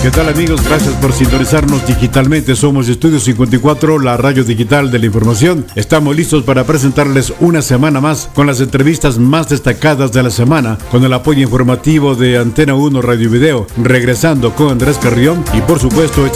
¿Qué tal, amigos? Gracias por sintonizarnos digitalmente. Somos Estudio 54, la radio digital de la información. Estamos listos para presentarles una semana más con las entrevistas más destacadas de la semana, con el apoyo informativo de Antena 1 Radio y Video, regresando con Andrés Carrión y por supuesto este